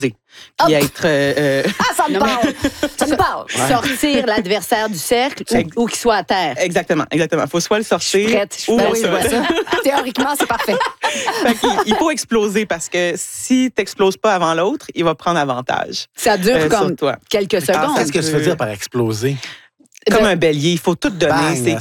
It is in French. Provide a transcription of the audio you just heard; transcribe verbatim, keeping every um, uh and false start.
Puis Hop. être... euh, euh, Ah, ça me Non, mais- parle! Ça me parle! Sortir l'adversaire du cercle C'est- ou, ou qu'il soit à terre. exactement, exactement. Il faut soit le sortir... prête, je suis ou prête. Ben on oui, se- je vois ça. Théoriquement, c'est parfait. Fait qu'il- il faut exploser parce que si tu n'exploses pas avant l'autre, il va prendre avantage Ça dure euh, comme sur toi. quelques Ah, secondes. Qu'est-ce que tu veux dire par exploser? Comme un bélier, il faut tout donner. Bang, C'est